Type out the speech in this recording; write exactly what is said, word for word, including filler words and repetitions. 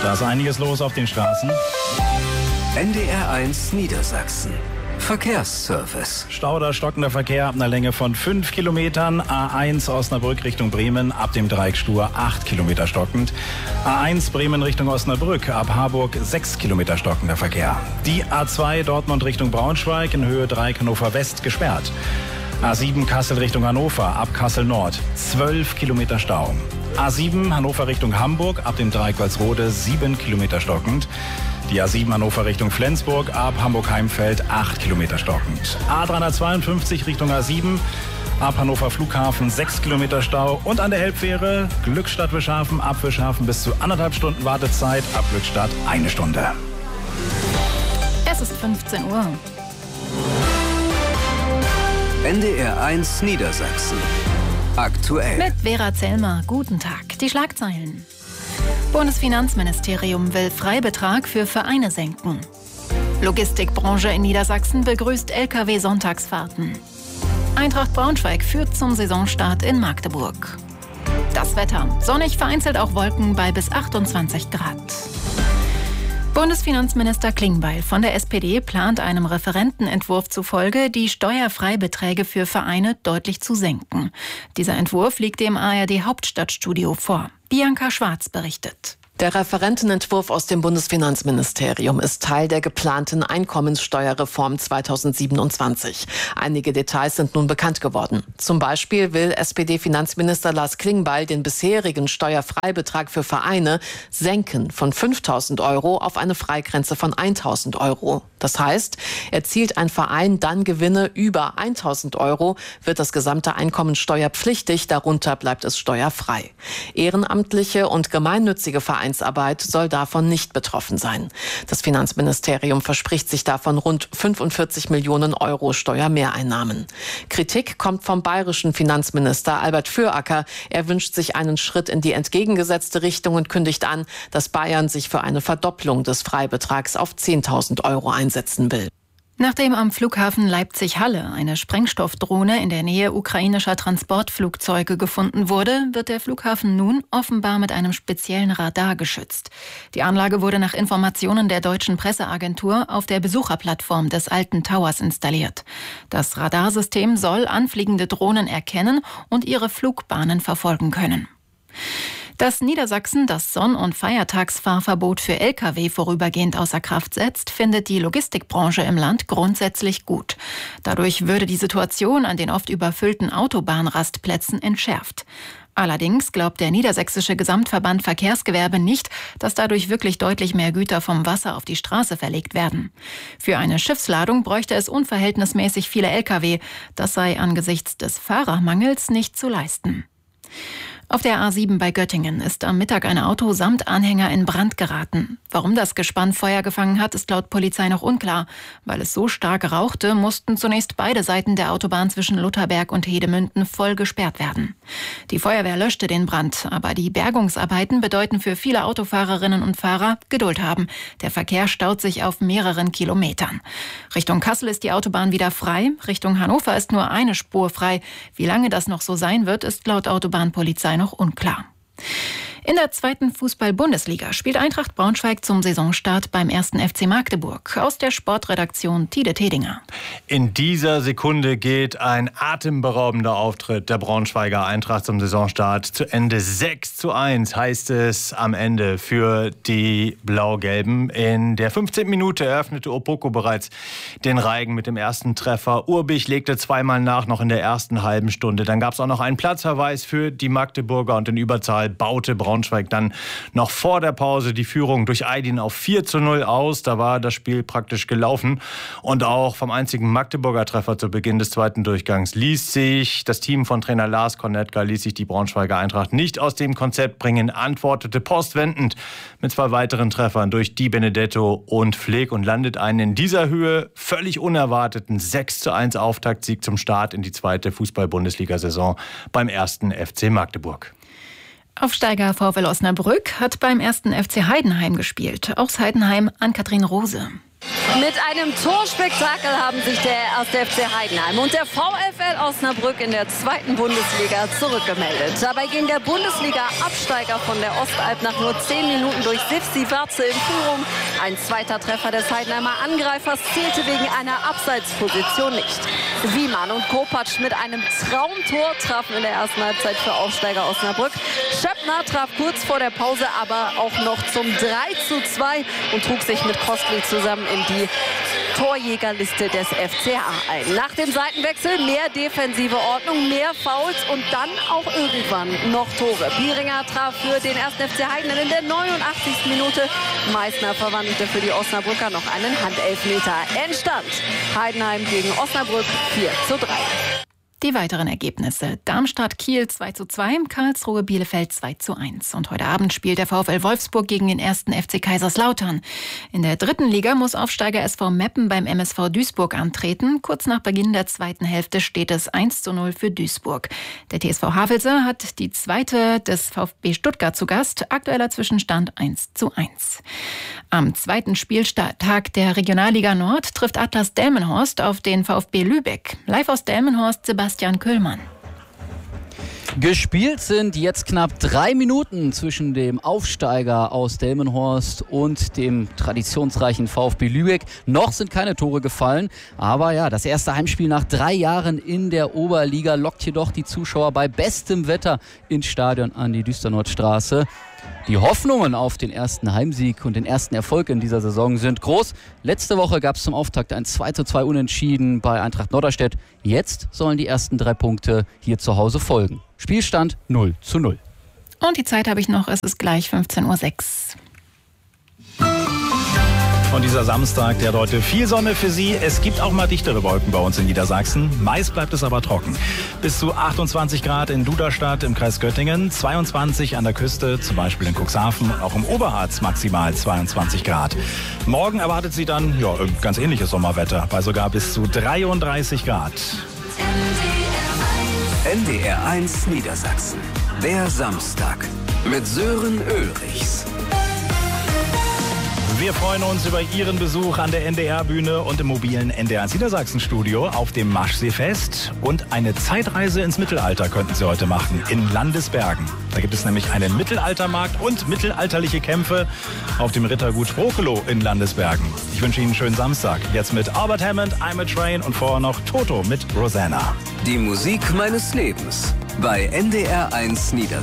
Da ist einiges los auf den Straßen. N D R eins Niedersachsen. Verkehrsservice. Stau oder stockender Verkehr ab einer Länge von fünf Kilometern. A eins Osnabrück Richtung Bremen ab dem Dreieck Stur acht Kilometer stockend. A eins Bremen Richtung Osnabrück ab Harburg sechs Kilometer stockender Verkehr. Die A zwei Dortmund Richtung Braunschweig in Höhe Dreieck Hannover West gesperrt. A sieben Kassel Richtung Hannover ab Kassel Nord zwölf Kilometer Stau. A sieben Hannover Richtung Hamburg ab dem Dreieck Walsrode sieben Kilometer stockend. Die A sieben Hannover Richtung Flensburg ab Hamburg-Heimfeld acht Kilometer stockend. A dreihundertzweiundfünfzig Richtung A sieben ab Hannover Flughafen sechs Kilometer Stau. Und an der Elbfähre Glückstadt-Wischhafen ab Wischhafen bis zu anderthalb Stunden Wartezeit, ab Glückstadt eine Stunde. Es ist fünfzehn Uhr. N D R eins Niedersachsen. Aktuell. Mit Vera Zellmer. Guten Tag. Die Schlagzeilen. Bundesfinanzministerium will Freibetrag für Vereine senken. Logistikbranche in Niedersachsen begrüßt L K W-Sonntagsfahrten. Eintracht Braunschweig führt zum Saisonstart in Magdeburg. Das Wetter. Sonnig, vereinzelt auch Wolken bei bis achtundzwanzig Grad. Bundesfinanzminister Klingbeil von der S P D plant einem Referentenentwurf zufolge, die Steuerfreibeträge für Vereine deutlich zu senken. Dieser Entwurf liegt dem A R D-Hauptstadtstudio vor. Bianca Schwarz berichtet. Der Referentenentwurf aus dem Bundesfinanzministerium ist Teil der geplanten Einkommenssteuerreform zweitausendsiebenundzwanzig. Einige Details sind nun bekannt geworden. Zum Beispiel will S P D-Finanzminister Lars Klingbeil den bisherigen Steuerfreibetrag für Vereine senken von fünftausend Euro auf eine Freigrenze von eintausend Euro. Das heißt, erzielt ein Verein dann Gewinne über eintausend Euro, wird das gesamte Einkommen steuerpflichtig, darunter bleibt es steuerfrei. Ehrenamtliche und gemeinnützige Vereinsarbeit soll davon nicht betroffen sein. Das Finanzministerium verspricht sich davon rund fünfundvierzig Millionen Euro Steuermehreinnahmen. Kritik kommt vom bayerischen Finanzminister Albert Füracker. Er wünscht sich einen Schritt in die entgegengesetzte Richtung und kündigt an, dass Bayern sich für eine Verdopplung des Freibetrags auf zehntausend Euro einsetzen will. Nachdem am Flughafen Leipzig-Halle eine Sprengstoffdrohne in der Nähe ukrainischer Transportflugzeuge gefunden wurde, wird der Flughafen nun offenbar mit einem speziellen Radar geschützt. Die Anlage wurde nach Informationen der deutschen Presseagentur auf der Besucherplattform des Alten Towers installiert. Das Radarsystem soll anfliegende Drohnen erkennen und ihre Flugbahnen verfolgen können. Dass Niedersachsen das Sonn- und Feiertagsfahrverbot für L K W vorübergehend außer Kraft setzt, findet die Logistikbranche im Land grundsätzlich gut. Dadurch würde die Situation an den oft überfüllten Autobahnrastplätzen entschärft. Allerdings glaubt der Niedersächsische Gesamtverband Verkehrsgewerbe nicht, dass dadurch wirklich deutlich mehr Güter vom Wasser auf die Straße verlegt werden. Für eine Schiffsladung bräuchte es unverhältnismäßig viele L K W. Das sei angesichts des Fahrermangels nicht zu leisten. Auf der A sieben bei Göttingen ist am Mittag ein Auto samt Anhänger in Brand geraten. Warum das Gespann Feuer gefangen hat, ist laut Polizei noch unklar. Weil es so stark rauchte, mussten zunächst beide Seiten der Autobahn zwischen Lutherberg und Hedemünden voll gesperrt werden. Die Feuerwehr löschte den Brand, aber die Bergungsarbeiten bedeuten für viele Autofahrerinnen und Fahrer Geduld haben. Der Verkehr staut sich auf mehreren Kilometern. Richtung Kassel ist die Autobahn wieder frei, Richtung Hannover ist nur eine Spur frei. Wie lange das noch so sein wird, ist laut Autobahnpolizei noch unklar. In der zweiten Fußball-Bundesliga spielt Eintracht Braunschweig zum Saisonstart beim ersten F C Magdeburg. Aus der Sportredaktion Tide Tedinger. In dieser Sekunde geht ein atemberaubender Auftritt der Braunschweiger Eintracht zum Saisonstart zu Ende. sechs zu eins heißt es am Ende für die Blau-Gelben. In der fünfzehnten Minute eröffnete Opoko bereits den Reigen mit dem ersten Treffer. Urbich legte zweimal nach, noch in der ersten halben Stunde. Dann gab es auch noch einen Platzverweis für die Magdeburger und in Überzahl baute Braunschweig Braunschweig dann noch vor der Pause die Führung durch Aydin auf vier zu null aus. Da war das Spiel praktisch gelaufen. Und auch vom einzigen Magdeburger Treffer zu Beginn des zweiten Durchgangs ließ sich das Team von Trainer Lars Kornetka, ließ sich die Braunschweiger Eintracht nicht aus dem Konzept bringen, antwortete postwendend mit zwei weiteren Treffern durch Di Benedetto und Fleck und landet einen in dieser Höhe völlig unerwarteten sechs zu eins Auftaktsieg zum Start in die zweite Fußball-Bundesliga-Saison beim ersten F C Magdeburg. Aufsteiger VfL Osnabrück hat beim ersten F C Heidenheim gespielt. Aus Heidenheim Ann-Kathrin Rose. Mit einem Torspektakel haben sich der erste F C Heidenheim und der VfL Osnabrück in der zweiten Bundesliga zurückgemeldet. Dabei ging der Bundesliga-Absteiger von der Ostalb nach nur zehn Minuten durch Sivsi Verze in Führung. Ein zweiter Treffer des Heidenheimer Angreifers zählte wegen einer Abseitsposition nicht. Wiemann und Kopacz mit einem Traumtor trafen in der ersten Halbzeit für Aufsteiger Osnabrück. Schöppner traf kurz vor der Pause aber auch noch zum drei zu zwei und trug sich mit Kostli zusammen in die Torjägerliste des F C A ein. Nach dem Seitenwechsel mehr defensive Ordnung, mehr Fouls und dann auch irgendwann noch Tore. Bieringer traf für den ersten F C Heidenheim in der neunundachtzigsten Minute. Meißner verwandelte für die Osnabrücker noch einen Handelfmeter. Endstand Heidenheim gegen Osnabrück vier zu drei. Die weiteren Ergebnisse: Darmstadt-Kiel zwei zu zwei, Karlsruhe-Bielefeld zwei zu eins. Und heute Abend spielt der VfL Wolfsburg gegen den ersten F C Kaiserslautern. In der dritten Liga muss Aufsteiger S V Meppen beim M S V Duisburg antreten. Kurz nach Beginn der zweiten Hälfte steht es eins zu null für Duisburg. Der T S V Havelse hat die zweite des VfB Stuttgart zu Gast. Aktueller Zwischenstand eins zu eins. Am zweiten Spieltag der Regionalliga Nord trifft Atlas Delmenhorst auf den VfB Lübeck. Live aus Delmenhorst, Sebastian Köhlmann. Gespielt sind jetzt knapp drei Minuten zwischen dem Aufsteiger aus Delmenhorst und dem traditionsreichen VfB Lübeck. Noch sind keine Tore gefallen, aber ja, das erste Heimspiel nach drei Jahren in der Oberliga lockt jedoch die Zuschauer bei bestem Wetter ins Stadion an die Düsternordstraße. Die Hoffnungen auf den ersten Heimsieg und den ersten Erfolg in dieser Saison sind groß. Letzte Woche gab es zum Auftakt ein zwei zu zwei Unentschieden bei Eintracht Norderstedt. Jetzt sollen die ersten drei Punkte hier zu Hause folgen. Spielstand null zu null. Und die Zeit habe ich noch, es ist gleich fünfzehn Uhr sechs. Und dieser Samstag, der hat heute viel Sonne für Sie. Es gibt auch mal dichtere Wolken bei uns in Niedersachsen. Meist bleibt es aber trocken. Bis zu achtundzwanzig Grad in Duderstadt im Kreis Göttingen, zweiundzwanzig an der Küste, zum Beispiel in Cuxhaven, auch im Oberharz maximal zweiundzwanzig Grad. Morgen erwartet Sie dann ja, ganz ähnliches Sommerwetter, bei sogar bis zu dreiunddreißig Grad. N D R eins Niedersachsen. Der Samstag mit Sören Ulrichs. Wir freuen uns über Ihren Besuch an der N D R-Bühne und im mobilen N D R eins Niedersachsen-Studio auf dem Maschseefest. Und eine Zeitreise ins Mittelalter könnten Sie heute machen, in Landesbergen. Da gibt es nämlich einen Mittelaltermarkt und mittelalterliche Kämpfe auf dem Rittergut Sprokelow in Landesbergen. Ich wünsche Ihnen einen schönen Samstag. Jetzt mit Albert Hammond, I'm a Train und vorher noch Toto mit Rosanna. Die Musik meines Lebens bei N D R eins Niedersachsen.